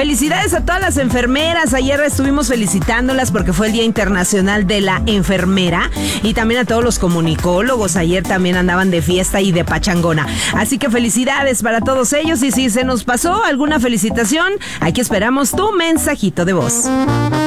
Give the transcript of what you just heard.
Felicidades a todas las enfermeras. Ayer estuvimos felicitándolas porque fue el Día Internacional de la Enfermera. Y también a todos los comunicólogos. Ayer también andaban de fiesta y de pachangona. Así que felicidades para todos ellos. Y si se nos pasó alguna felicitación, aquí esperamos tu mensajito de voz.